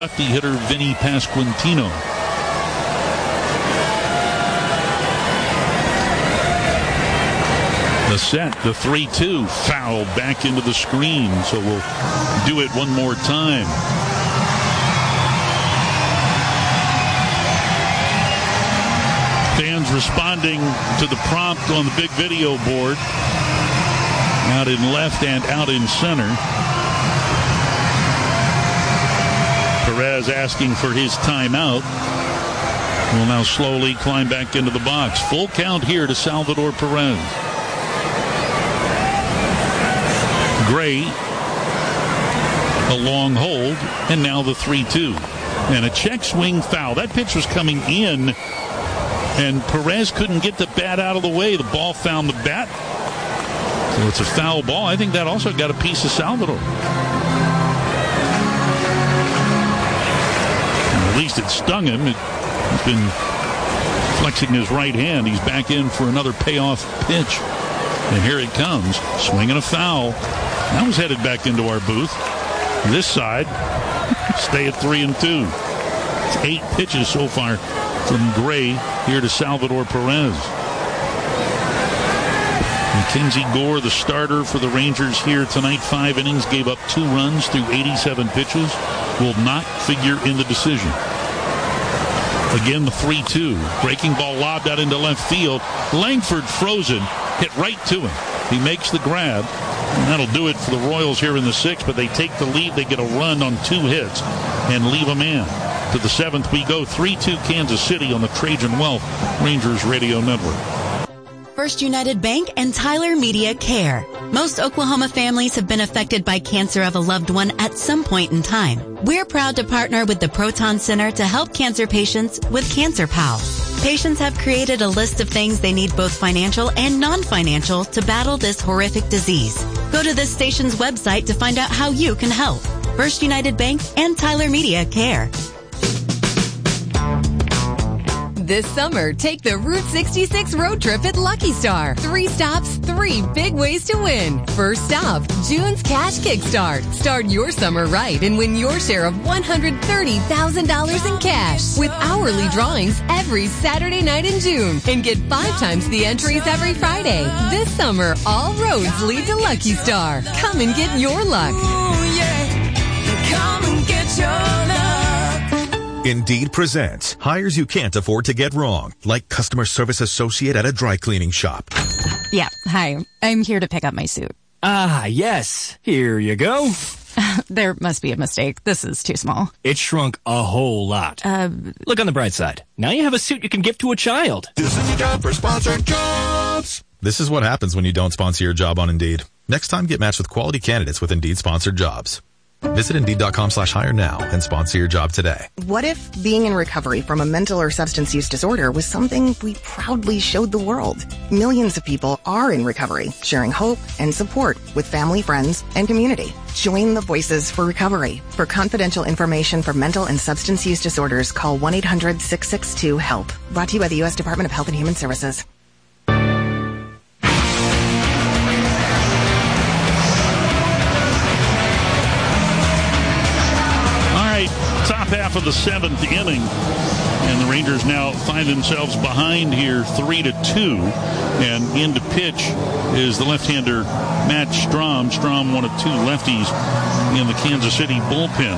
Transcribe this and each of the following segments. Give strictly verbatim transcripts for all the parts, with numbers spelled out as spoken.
lefty hitter Vinny Pasquantino. The set, the three two, foul back into the screen, so we'll do it one more time. Fans responding to the prompt on the big video board. Out in left and out in center. Perez asking for his timeout. Will now slowly climb back into the box. Full count here to Salvador Perez. Gray, a long hold, and now the three two. And a check swing foul. That pitch was coming in, and Perez couldn't get the bat out of the way. The ball found the bat. So it's a foul ball. I think that also got a piece of Salvador. And at least it stung him. It, he's been flexing his right hand. He's back in for another payoff pitch. And here it comes. Swinging a foul. That was headed back into our booth. This side, stay at three and two. It's eight pitches so far from Gray here to Salvador Perez. Mackenzie Gore, the starter for the Rangers here tonight. Five innings, gave up two runs through eighty-seven pitches. Will not figure in the decision. Again, the three two. Breaking ball lobbed out into left field. Langford frozen. Hit right to him. He makes the grab. And that'll do it for the Royals here in the sixth, but they take the lead. They get a run on two hits and leave them in. To the seventh we go. three two Kansas City on the Trajan Wealth Rangers Radio Network. First United Bank and Tyler Media Care. Most Oklahoma families have been affected by cancer of a loved one at some point in time. We're proud to partner with the Proton Center to help cancer patients with Cancer Pals. Patients have created a list of things they need, both financial and non-financial, to battle this horrific disease. Go to this station's website to find out how you can help. First United Bank and Tyler Media Care. This summer, take the Route sixty-six road trip at Lucky Star. Three stops, three big ways to win. First stop, June's Cash Kickstart. Start your summer right and win your share of one hundred thirty thousand dollars in cash with hourly drawings every Saturday night in June. And get five times the entries every Friday. This summer, all roads lead to Lucky Star. Come and get your luck. Ooh, yeah. Come and get your luck. Indeed presents hires you can't afford to get wrong, like customer service associate at a dry cleaning shop. Yeah, hi. I'm here to pick up my suit. Ah, yes. Here you go. There must be a mistake. This is too small. It shrunk a whole lot. Uh, Look on the bright side. Now you have a suit you can give to a child. This is your job for sponsored jobs. This is what happens when you don't sponsor your job on Indeed. Next time, get matched with quality candidates with Indeed sponsored jobs. Visit Indeed.com slash hire now and sponsor your job today. What if being in recovery from a mental or substance use disorder was something we proudly showed the world? Millions of people are in recovery, sharing hope and support with family, friends, and community. Join the Voices for Recovery. For confidential information for mental and substance use disorders, call one eight hundred six six two HELP. Brought to you by the U S Department of Health and Human Services. Top half of the seventh inning, and the Rangers now find themselves behind here three to two, and in to pitch is the left-hander Matt Strom. Strom, one of two lefties in the Kansas City bullpen,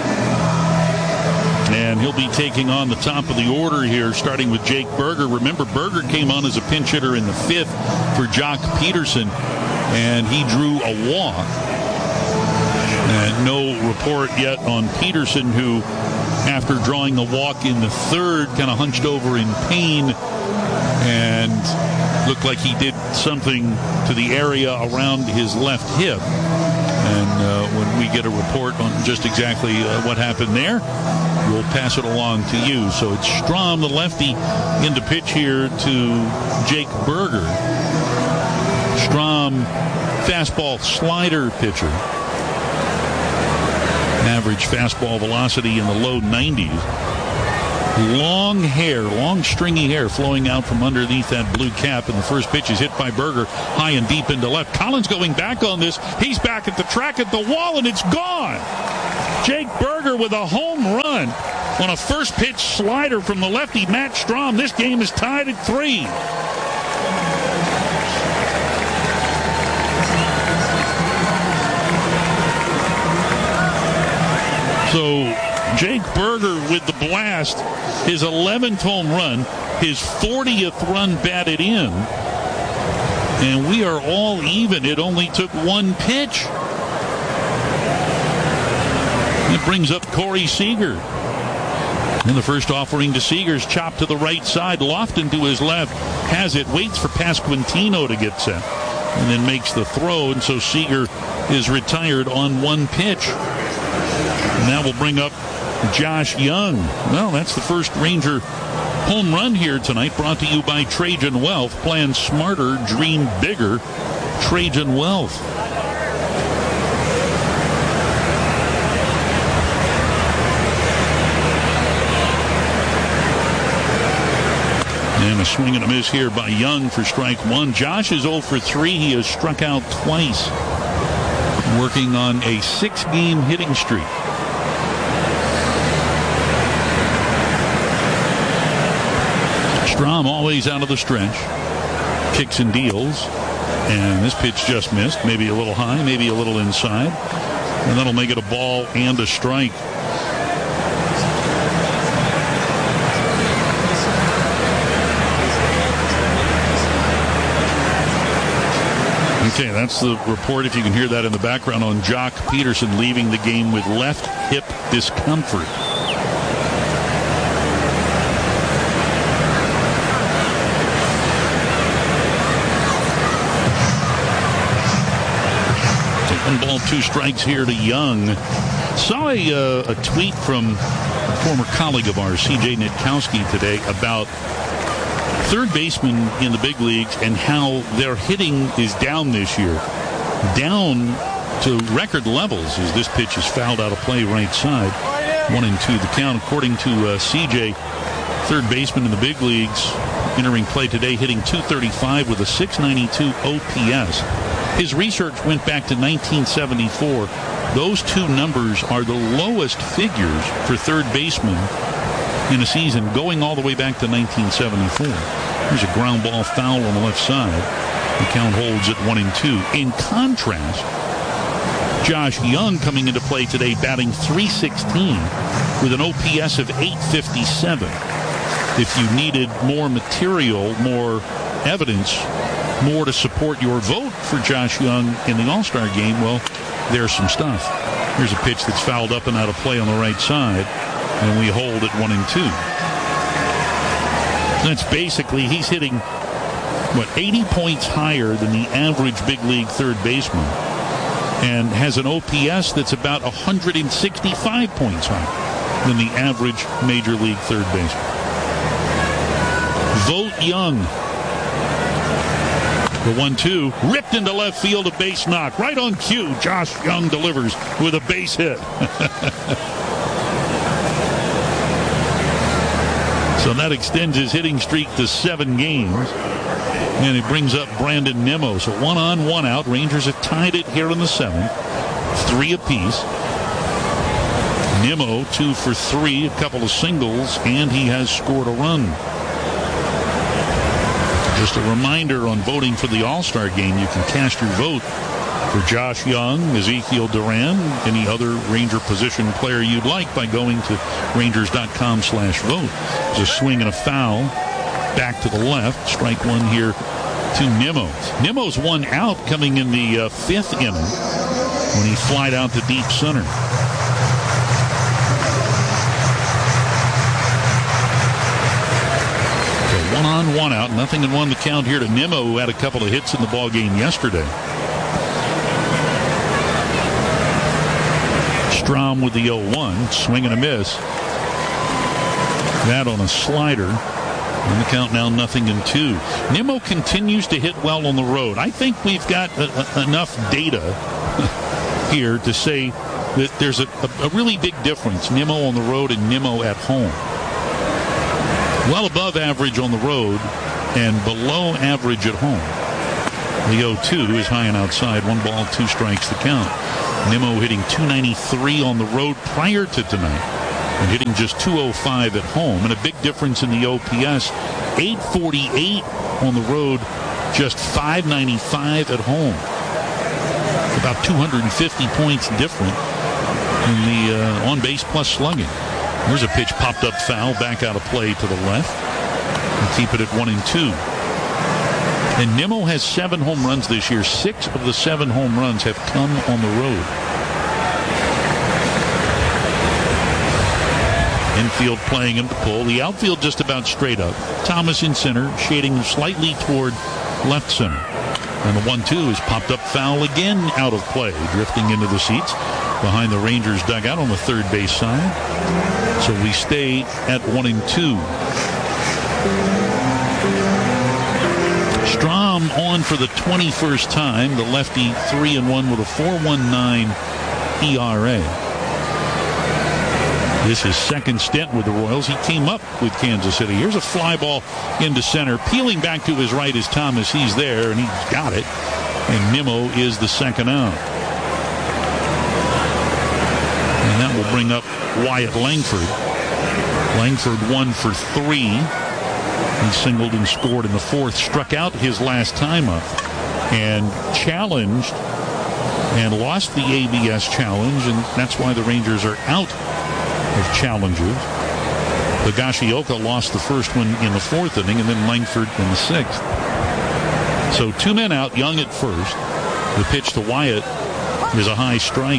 and he'll be taking on the top of the order here, starting with Jake Burger. Remember, Burger came on as a pinch hitter in the fifth for Jock Peterson, and he drew a walk. And no report yet on Peterson, who, after drawing the walk in the third, kind of hunched over in pain and looked like he did something to the area around his left hip. And uh, when we get a report on just exactly uh, what happened there, we'll pass it along to you. So it's Strom, the lefty, in to pitch here to Jake Burger. Strom, fastball slider pitcher. Average fastball velocity in the low nineties. Long hair, long stringy hair flowing out from underneath that blue cap. And the first pitch is hit by Burger high and deep into left. Collins going back on this. He's back at the track at the wall, and it's gone. Jake Berger with a home run on a first pitch slider from the lefty Matt Strom. This game is tied at three. So Jake Berger with the blast, his eleventh home run, his fortieth run batted in. And we are all even. It only took one pitch. It brings up Corey Seager. And the first offering to Seager's chopped to the right side. Lofton to his left. Has it. Waits for Pasquantino to get set. And then makes the throw. And so Seager is retired on one pitch. And that will bring up Josh Young. Well, that's the first Ranger home run here tonight, brought to you by Trajan Wealth. Plan smarter, dream bigger. Trajan Wealth. And a swing and a miss here by Young for strike one. Josh is oh for three. He has struck out twice. Working on a six-game hitting streak. Strom always out of the stretch. Kicks and deals. And this pitch just missed. Maybe a little high, maybe a little inside. And that'll make it a ball and a strike. Okay, that's the report, if you can hear that in the background, on Jock Peterson leaving the game with left hip discomfort. One ball, two strikes here to Young. Saw a, uh, a tweet from a former colleague of ours, C J Nitkowski, today about third baseman in the big leagues and how their hitting is down this year. Down to record levels as this pitch is fouled out of play right side. One and two the count. According to uh, C J, third baseman in the big leagues entering play today, hitting two thirty-five with a six ninety-two O P S. His research went back to nineteen seventy-four. Those two numbers are the lowest figures for third baseman in a season, going all the way back to nineteen seventy-four. There's a ground ball foul on the left side. The count holds at one and two. In contrast, Josh Young coming into play today, batting three sixteen with an O P S of eight fifty-seven. If you needed more material, more evidence, more to support your vote for Josh Young in the All-Star game, well, there's some stuff. Here's a pitch that's fouled up and out of play on the right side, and we hold at one and two. That's basically, he's hitting, what, eighty points higher than the average big league third baseman, and has an O P S that's about one hundred sixty-five points higher than the average major league third baseman. Vote Young. The one two, ripped into left field, a base knock. Right on cue, Josh Young delivers with a base hit. So that extends his hitting streak to seven games. And it brings up Brandon Nimmo. So one on, one out. Rangers have tied it here in the seventh. Three apiece. Nimmo, two for three, a couple of singles, and he has scored a run. Just a reminder on voting for the All-Star game, you can cast your vote for Josh Young, Ezekiel Duran, any other Ranger position player you'd like by going to Rangers.com slash vote. There's a swing and a foul back to the left. Strike one here to Nimmo. Nimmo's one out coming in the uh, fifth inning when he flied out to deep center. One on, one out. Nothing in one to count here to Nimmo, who had a couple of hits in the ball game yesterday. Strom with the oh one. Swing and a miss. That on a slider. And the count now nothing in two. Nimmo continues to hit well on the road. I think we've got a, a, enough data here to say that there's a, a, a really big difference. Nimmo on the road and Nimmo at home. Well above average on the road and below average at home. The oh two is high and outside. One ball, two strikes to count. Nimmo hitting two ninety-three on the road prior to tonight and hitting just two oh five at home. And a big difference in the O P S, eight forty-eight on the road, just five ninety-five at home. About two hundred fifty points different in the uh, on-base plus slugging. Here's a pitch popped up foul, back out of play to the left. And keep it at one and two. And Nimmo has seven home runs this year. Six of the seven home runs have come on the road. Infield playing him to pull. The outfield just about straight up. Thomas in center, shading slightly toward left center. And the one two is popped up foul again, out of play. Drifting into the seats behind the Rangers dugout on the third base side. So we stay at one and two. Strom on for the twenty-first time. The lefty three and one with a four point one nine E R A. This is his second stint with the Royals. He came up with Kansas City. Here's a fly ball into center. Peeling back to his right is Thomas. He's there, and he's got it. And Nimmo is the second out. And that will bring up Wyatt Langford. Langford one for three. He singled and scored in the fourth. Struck out his last time up. And challenged and lost the A B S challenge. And that's why the Rangers are out of challenges. Higashioka lost the first one in the fourth inning, and then Langford in the sixth. So two men out, Young at first. The pitch to Wyatt is a high strike.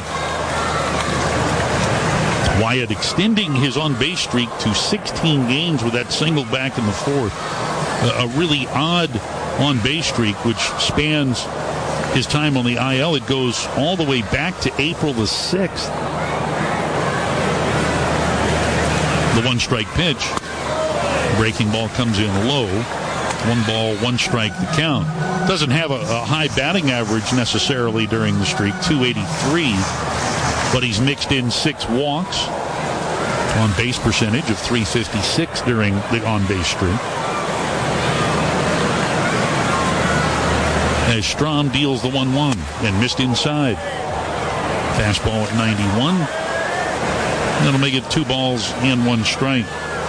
Wyatt extending his on-base streak to sixteen games with that single back in the fourth. A, a really odd on-base streak, which spans his time on the I L. It goes all the way back to April the sixth. The one-strike pitch. Breaking ball comes in low. One ball, one strike the count. Doesn't have a, a high batting average necessarily during the streak, two eighty-three. But he's mixed in six walks. On-base percentage of three fifty-six during the on-base streak. As Strom deals the one one and missed inside. Fastball at ninety-one. That'll make it two balls and one strike.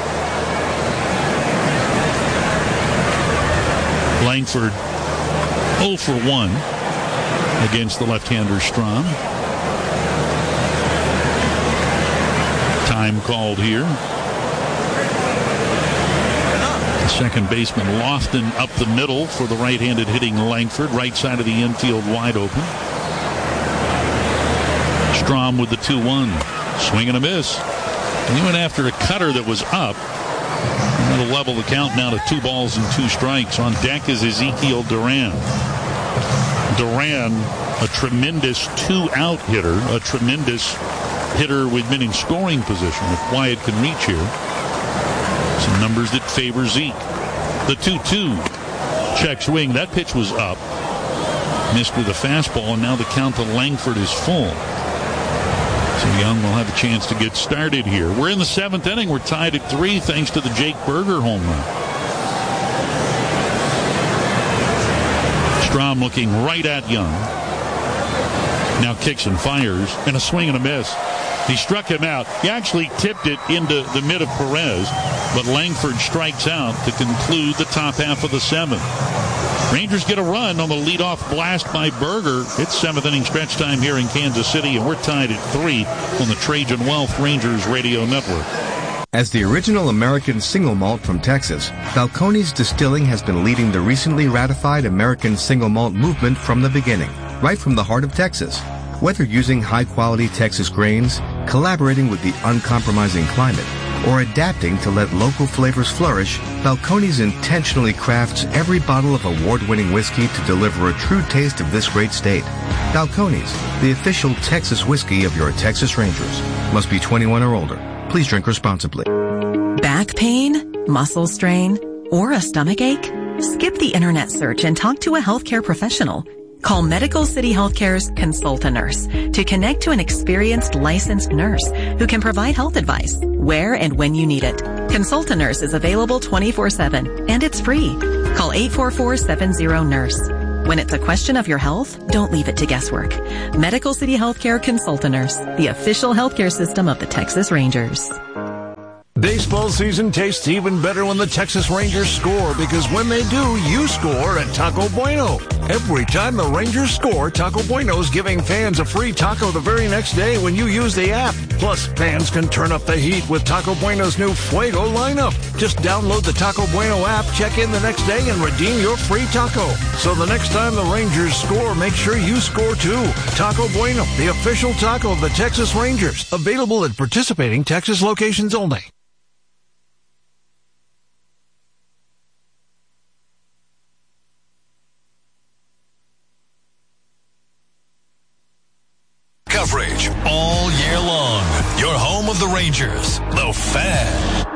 Langford oh for one against the left-hander Strom. Time called here. The second baseman Lofton up the middle for the right-handed hitting Langford. Right side of the infield wide open. Strom with the two one. Swing and a miss. And he went after a cutter that was up. And that'll level the count now to two balls and two strikes. On deck is Ezekiel Duran. Duran, a tremendous two-out hitter, a tremendous hitter with men in scoring position. If Wyatt can reach here, some numbers that favor Zeke. The two two. Check swing. That pitch was up. Missed with a fastball, and now the count to Langford is full. So Young will have a chance to get started here. We're in the seventh inning. We're tied at three thanks to the Jake Burger home run. Strom looking right at Young. Now kicks and fires, and a swing and a miss. He struck him out. He actually tipped it into the mid of Perez, but Langford strikes out to conclude the top half of the seventh. Rangers get a run on the leadoff blast by Burger. It's seventh inning stretch time here in Kansas City, and we're tied at three on the Trajan Wealth Rangers Radio Network. As the original American single malt from Texas, Balcones Distilling has been leading the recently ratified American single malt movement from the beginning, right from the heart of Texas. Whether using high-quality Texas grains, collaborating with the uncompromising climate, or adapting to let local flavors flourish, Balcones intentionally crafts every bottle of award-winning whiskey to deliver a true taste of this great state. Balcones, the official Texas whiskey of your Texas Rangers. Must be twenty-one or older. Please drink responsibly. Back pain, muscle strain, or a stomach ache? Skip the internet search and talk to a healthcare professional. Call Medical City Healthcare's Consult-A-Nurse to connect to an experienced licensed nurse who can provide health advice where and when you need it. Consult-A-Nurse is available twenty-four seven and it's free. Call eight four four, seven zero, nurse. When it's a question of your health, don't leave it to guesswork. Medical City Healthcare Consult a Nurse, the official healthcare system of the Texas Rangers. Baseball season tastes even better when the Texas Rangers score, because when they do, you score at Taco Bueno. Every time the Rangers score, Taco Bueno's giving fans a free taco the very next day when you use the app. Plus, fans can turn up the heat with Taco Bueno's new Fuego lineup. Just download the Taco Bueno app, check in the next day, and redeem your free taco. So the next time the Rangers score, make sure you score too. Taco Bueno, the official taco of the Texas Rangers. Available at participating Texas locations only. Coverage all year long. Your home of the Rangers, The Fan.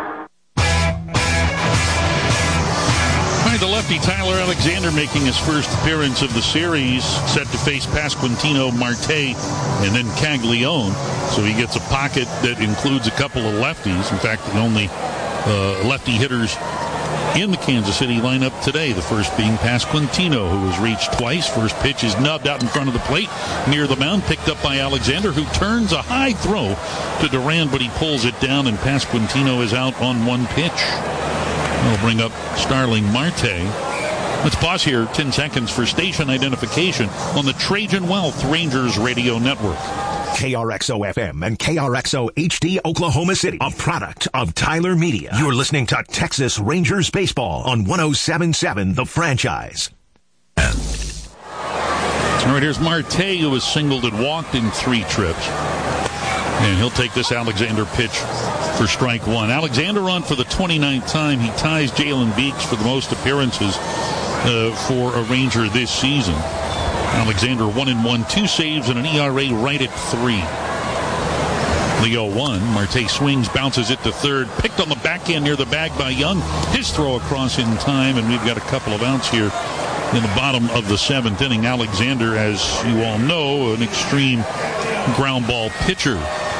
All right, the lefty Tyler Alexander making his first appearance of the series, set to face Pasquantino Marte and then Caglione. So he gets a pocket that includes a couple of lefties. In fact, the only uh, lefty hitters in the Kansas City lineup today, the first being Pasquantino, who has reached twice. First pitch is nubbed out in front of the plate near the mound, picked up by Alexander, who turns a high throw to Duran, but he pulls it down, and Pasquantino is out on one pitch. We'll bring up Starling Marte. Let's pause here ten seconds for station identification on the Trajan Wealth Rangers Radio Network. K R X O F M and K R X O H D Oklahoma City, a product of Tyler Media. You're listening to Texas Rangers Baseball on one oh seven point seven The Franchise. All right, here's Marte, who was singled and walked in three trips. And he'll take this Alexander pitch for strike one. Alexander on for the twenty-ninth time. He ties Jalen Beeks for the most appearances uh, for a Ranger this season. Alexander one and one, two saves and an E R A right at three. The oh one, Marte swings, bounces it to third, picked on the backhand near the bag by Young. His throw across in time, and we've got a couple of outs here in the bottom of the seventh inning. Alexander, as you all know, an extreme ground ball pitcher.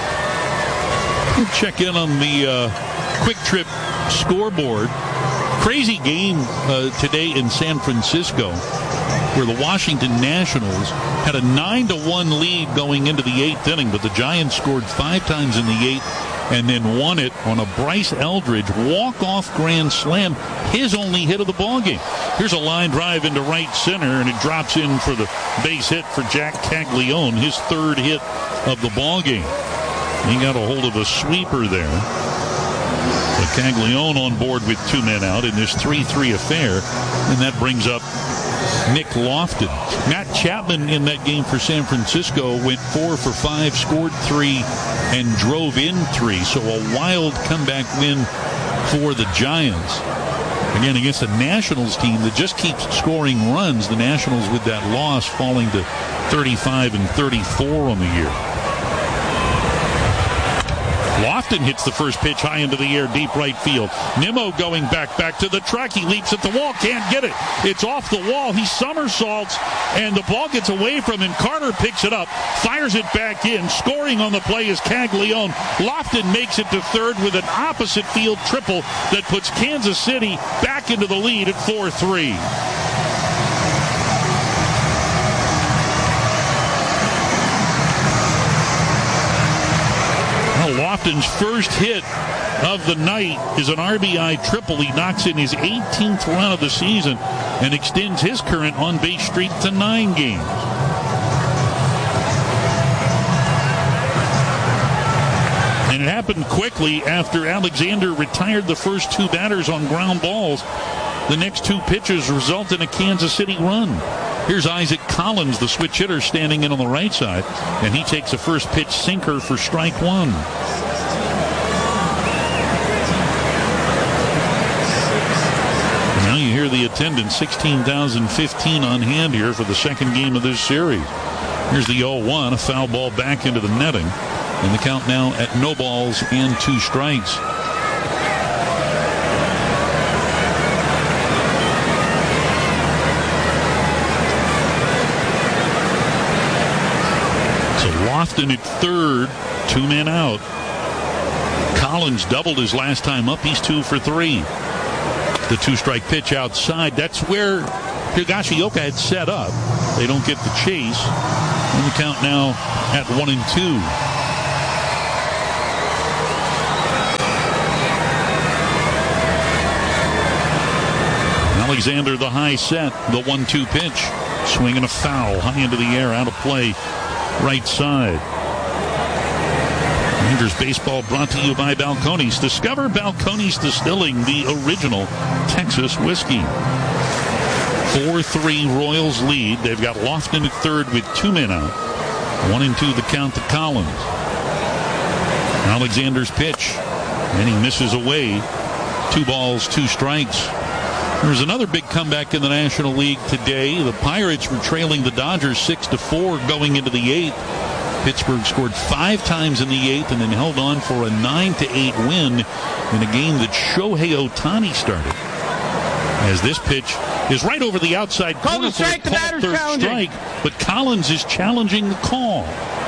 We'll check in on the uh, Quick Trip scoreboard. Crazy game uh, today in San Francisco, where the Washington Nationals had a nine to one lead going into the eighth inning, but the Giants scored five times in the eighth and then won it on a Bryce Eldridge walk-off grand slam, his only hit of the ballgame. Here's a line drive into right center, and it drops in for the base hit for Jack Caglione, his third hit of the ballgame. He got a hold of a sweeper there. But Caglione on board with two men out in this three three affair, and that brings up Nick Lofton. Matt Chapman in that game for San Francisco went four for five, scored three, and drove in three. So a wild comeback win for the Giants. Again, against a Nationals team that just keeps scoring runs. The Nationals with that loss falling to thirty-five and thirty-four on the year. Lofton hits the first pitch high into the air, deep right field. Nimmo going back, back to the track. He leaps at the wall, can't get it. It's off the wall. He somersaults, and the ball gets away from him. Carter picks it up, fires it back in. Scoring on the play is Caglione. Lofton makes it to third with an opposite field triple that puts Kansas City back into the lead at four three. Lofton's first hit of the night is an R B I triple. He knocks in his eighteenth run of the season and extends his current on-base streak to nine games. And it happened quickly after Alexander retired the first two batters on ground balls. The next two pitches result in a Kansas City run. Here's Isaac Collins, the switch hitter, standing in on the right side, and he takes a first pitch sinker for strike one. Now you hear the attendance, sixteen thousand fifteen on hand here for the second game of this series. Here's the oh one, a foul ball back into the netting, and the count now at no balls and two strikes. Lofton at third, two men out. Collins doubled his last time up. He's two for three. The two-strike pitch outside. That's where Higashioka had set up. They don't get the chase. And the count now at one and two. Alexander, the high set, the one two pitch. Swinging a foul, high into the air, out of play, right side. Rangers baseball brought to you by Balcones. Discover Balcones Distilling, the original Texas whiskey. four three Royals lead. They've got Lofton at third with two men out. One and two the count to Collins. Alexander's pitch, and he misses away. Two balls, two strikes. There's another big comeback in the National League today. The Pirates were trailing the Dodgers six to four going into the eighth. Pittsburgh scored five times in the eighth and then held on for a nine to eight win in a game that Shohei Ohtani started. As this pitch is right over the outside call corner the strike, for a the batter's third challenging. strike, but Collins is challenging the call.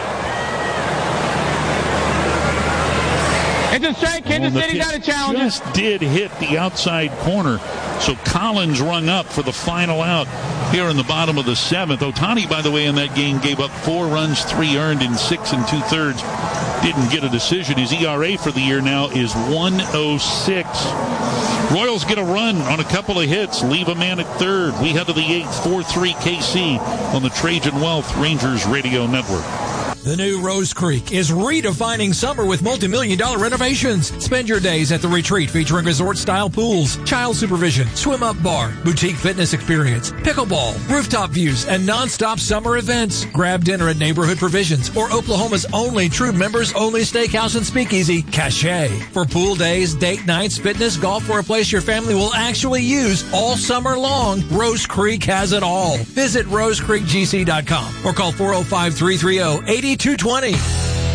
It's a strike. Kansas City got a challenge. Just did hit the outside corner. So Collins rung up for the final out here in the bottom of the seventh. Ohtani, by the way, in that game gave up four runs, three earned in six and two-thirds. Didn't get a decision. His E R A for the year now is one oh six. Royals get a run on a couple of hits. Leave a man at third. We head to the eighth, four three K C on the Trajan Wealth Rangers Radio Network. The new Rose Creek is redefining summer with multi-million dollar renovations. Spend your days at the retreat featuring resort-style pools, child supervision, swim-up bar, boutique fitness experience, pickleball, rooftop views, and non-stop summer events. Grab dinner at Neighborhood Provisions or Oklahoma's only true members-only steakhouse and speakeasy, Cache. For pool days, date nights, fitness, golf, or a place your family will actually use all summer long, Rose Creek has it all. Visit rose creek g c dot com or call four oh five, three three oh, eight oh two two oh.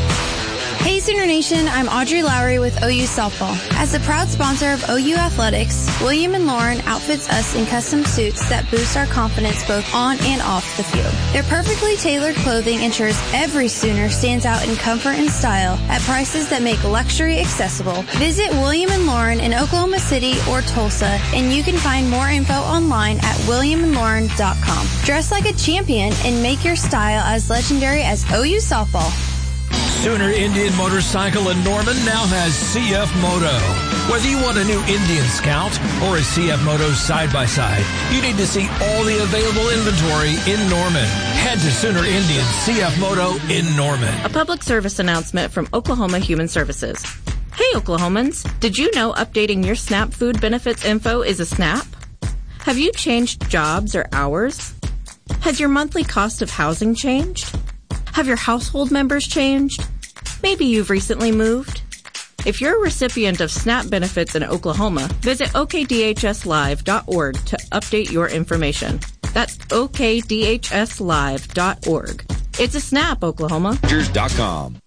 Hey Sooner Nation, I'm Audrey Lowry with O U Softball. As the proud sponsor of O U Athletics, William and Lauren outfits us in custom suits that boost our confidence both on and off the field. Their perfectly tailored clothing ensures every Sooner stands out in comfort and style at prices that make luxury accessible. Visit William and Lauren in Oklahoma City or Tulsa, and you can find more info online at william and lauren dot com. Dress like a champion and make your style as legendary as O U Softball. Sooner Indian Motorcycle in Norman now has C F Moto. Whether you want a new Indian Scout or a C F Moto side-by-side, you need to see all the available inventory in Norman. Head to Sooner Indian C F Moto in Norman. A public service announcement from Oklahoma Human Services. Hey Oklahomans, did you know updating your SNAP food benefits info is a SNAP? Have you changed jobs or hours? Has your monthly cost of housing changed? Have your household members changed? Maybe you've recently moved. If you're a recipient of SNAP benefits in Oklahoma, visit o k d h s live dot org to update your information. That's o k d h s live dot org. It's a SNAP, Oklahoma. Rangers dot com.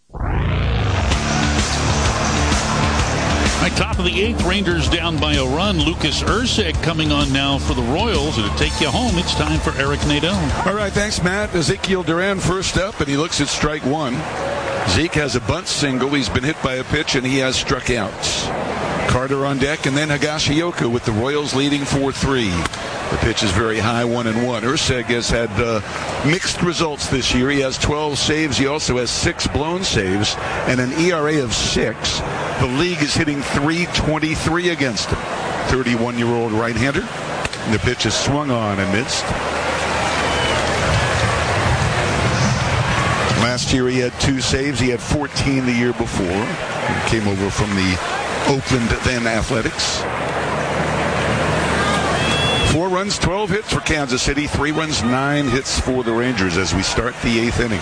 Right, top of the eighth, Rangers down by a run. Lucas Erceg coming on now for the Royals. It'll take you home. It's time for Eric Nadel. All right, thanks, Matt. Ezekiel Duran first up, and he looks at strike one. Zeke has a bunt single. He's been hit by a pitch, and he has struck outs. Carter on deck, and then Higashioka with the Royals leading four three. The pitch is very high, one and one. Erceg has had uh, mixed results this year. He has twelve saves. He also has six blown saves and an E R A of six. The league is hitting three twenty-three against him. thirty-one-year-old right-hander. And the pitch is swung on and missed. Last year he had two saves. He had fourteen the year before. He came over from the Oakland then Athletics. Four runs, twelve hits for Kansas City. Three runs, nine hits for the Rangers as we start the eighth inning.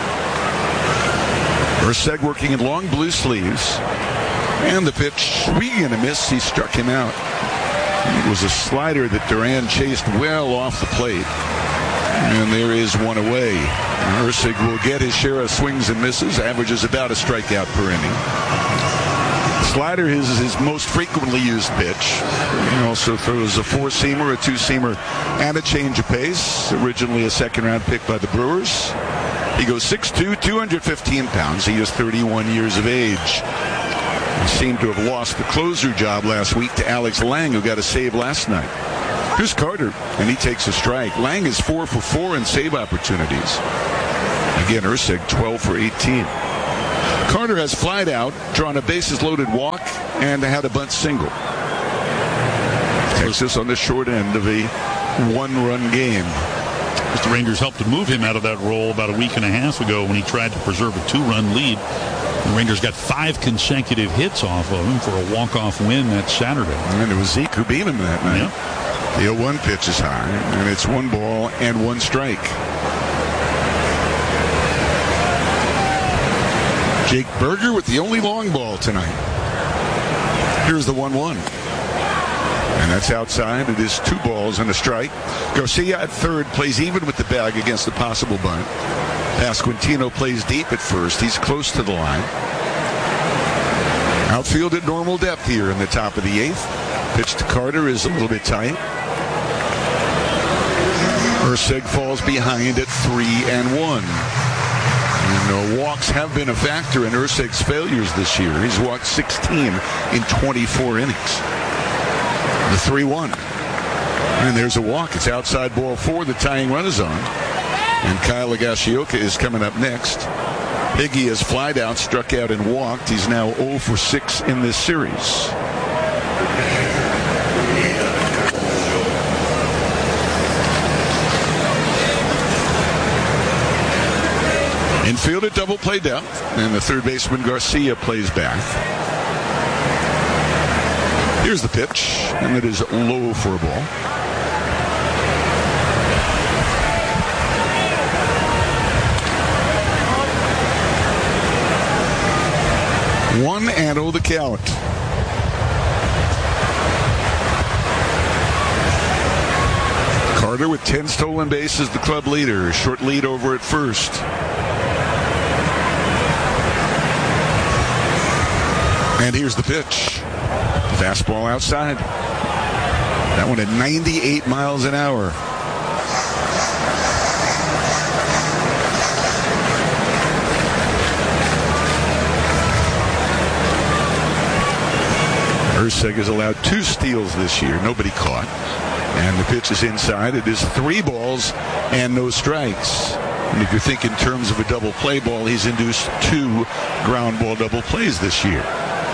Erceg working in long blue sleeves. And the pitch, swinging and a miss. He struck him out. It was a slider that Duran chased well off the plate. And there is one away. Erceg will get his share of swings and misses. Averages about a strikeout per inning. Slider is his most frequently used pitch. He also throws a four-seamer, a two-seamer, and a change of pace. Originally a second-round pick by the Brewers. He goes six two, two hundred fifteen pounds. He is thirty-one years of age. He seemed to have lost the closer job last week to Alex Lang, who got a save last night. Here's Carter, and he takes a strike. Lang is four for four in save opportunities. Again, Ursig twelve for eighteen. Carter has flied out, drawn a bases-loaded walk, and had a bunt single. Texas on the short end of a one-run game. The Rangers helped to move him out of that role about a week and a half ago when he tried to preserve a two-run lead. The Rangers got five consecutive hits off of him for a walk-off win that Saturday. And it was Zeke who beat him that night. Yep. The oh one pitch is high, and it's one ball and one strike. Jake Berger with the only long ball tonight. Here's the one one. And that's outside. It is two balls and a strike. Garcia at third plays even with the bag against the possible bunt. Pasquantino plays deep at first. He's close to the line. Outfield at normal depth here in the top of the eighth. Pitch to Carter is a little bit tight. Ursig falls behind at three and one. And, uh, walks have been a factor in Ursig's failures this year. He's walked sixteen in twenty-four innings. The three one. And there's a walk. It's outside ball four. The tying run is on. And Kyle Higashioka is coming up next. Higgy has flied out, struck out, and walked. He's now oh for six in this series. Infield at double play depth, and the third baseman Garcia plays back. Here's the pitch, and it is low for a ball. One and oh the count. Carter with ten stolen bases, the club leader. Short lead over at first. And here's the pitch. Fastball outside. That one at ninety-eight miles an hour. Ursig has allowed two steals this year. Nobody caught. And the pitch is inside. It is three balls and no strikes. And if you think in terms of a double play ball, he's induced two ground ball double plays this year.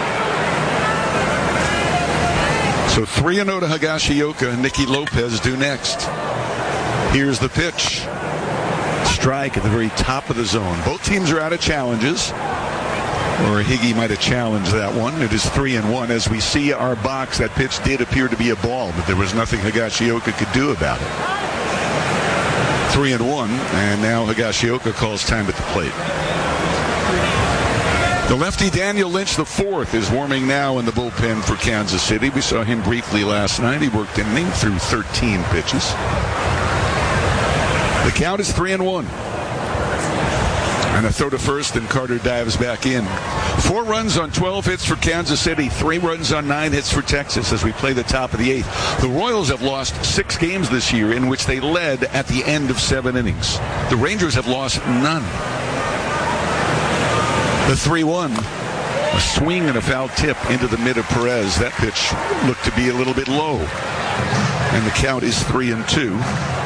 So three and oh to Higashioka, and Nicky Lopez do next. Here's the pitch. Strike at the very top of the zone. Both teams are out of challenges. Or Higgy might have challenged that one. It is three and one. As we see our box, that pitch did appear to be a ball, but there was nothing Higashioka could do about it. Three and one, and now Higashioka calls time at the plate. The lefty Daniel Lynch the fourth is warming now in the bullpen for Kansas City. We saw him briefly last night. He worked an inning through thirteen pitches. The count is three and one. And a throw to first, and Carter dives back in. Four runs on twelve hits for Kansas City. Three runs on nine hits for Texas as we play the top of the eighth. The Royals have lost six games this year in which they led at the end of seven innings. The Rangers have lost none. The three one. A swing and a foul tip into the mid of Perez. That pitch looked to be a little bit low. And the count is three and two.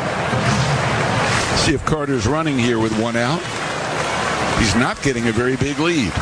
See if Carter's running here with one out. He's not getting a very big lead.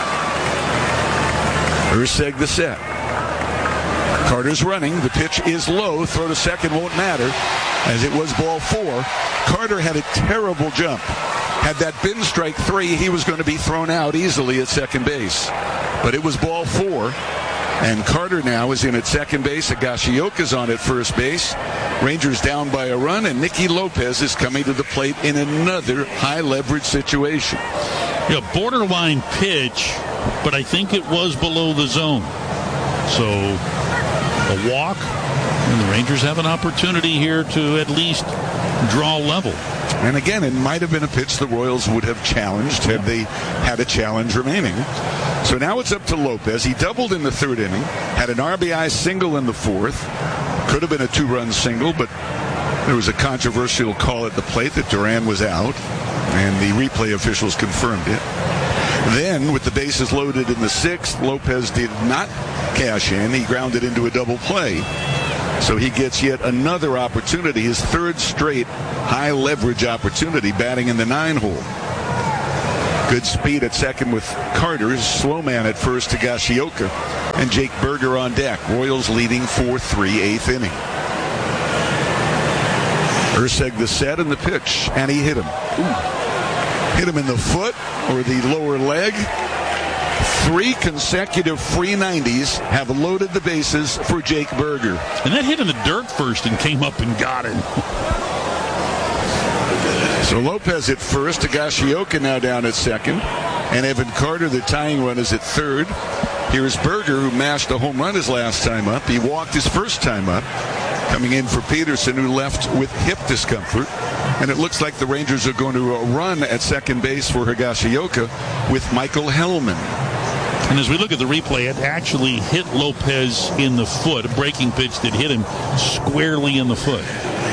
Ursig the set. Carter's running. The pitch is low. Throw to second won't matter, as it was ball four. Carter had a terrible jump. Had that been strike three, he was going to be thrown out easily at second base. But it was ball four. And Carter now is in at second base. Higashioka's on at first base. Rangers down by a run, and Nicky Lopez is coming to the plate in another high-leverage situation. Yeah, borderline pitch, but I think it was below the zone. So a walk, and the Rangers have an opportunity here to at least draw level. And again, it might have been a pitch the Royals would have challenged had they had a challenge remaining. So now it's up to Lopez. He doubled in the third inning, had an R B I single in the fourth. Could have been a two-run single, but there was a controversial call at the plate that Duran was out, and the replay officials confirmed it. Then, with the bases loaded in the sixth, Lopez did not cash in. He grounded into a double play. So he gets yet another opportunity, his third straight high leverage opportunity, batting in the nine hole. Good speed at second with Carter, slow man at first to Higashioka, and Jake Berger on deck. Royals leading four three, eighth inning. Erceg the set and the pitch, and he hit him. Ooh. Hit him in the foot or the lower leg. Three consecutive free nineties have loaded the bases for Jake Berger. And that hit in the dirt first and came up and got him. So Lopez at first, Higashioka now down at second, and Evan Carter, the tying run, is at third. Here's Berger, who mashed a home run his last time up. He walked his first time up, coming in for Peterson, who left with hip discomfort. And it looks like the Rangers are going to run at second base for Higashioka with Michael Hellman. And as we look at the replay, it actually hit Lopez in the foot, a breaking pitch that hit him squarely in the foot.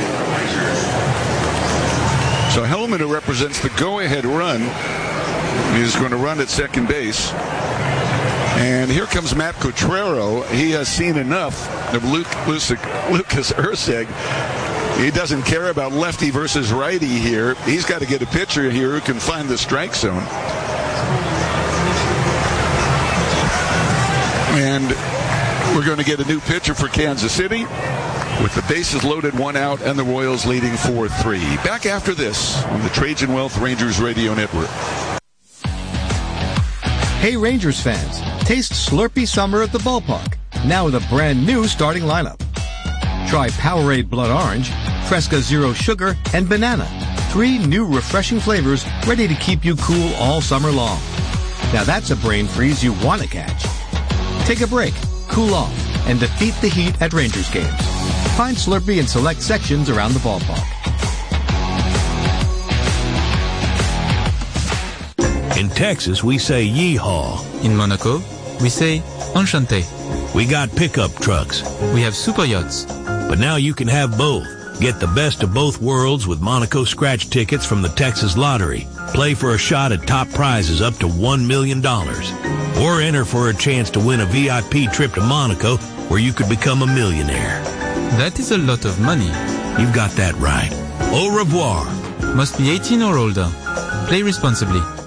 So Hellman, who represents the go-ahead run, is going to run at second base. And here comes Matt Cotrero. He has seen enough of Luke, Lucas Erceg. He doesn't care about lefty versus righty here. He's got to get a pitcher here who can find the strike zone. And we're going to get a new pitcher for Kansas City with the bases loaded, one out, and the Royals leading four three. Back after this on the Trajan Wealth Rangers Radio Network. Hey Rangers fans, taste Slurpee Summer at the ballpark, now with a brand new starting lineup. Try Powerade Blood Orange, Fresca Zero Sugar, and Banana. Three new refreshing flavors ready to keep you cool all summer long. Now that's a brain freeze you want to catch. Take a break, cool off, and defeat the heat at Rangers games. Find Slurpee in select sections around the ballpark. In Texas, we say yeehaw. In Monaco, we say enchanté. We got pickup trucks. We have super yachts. But now you can have both. Get the best of both worlds with Monaco scratch tickets from the Texas Lottery. Play for a shot at top prizes up to one million dollars. Or enter for a chance to win a V I P trip to Monaco where you could become a millionaire. That is a lot of money. You've got that right. Au revoir. Must be eighteen or older. Play responsibly.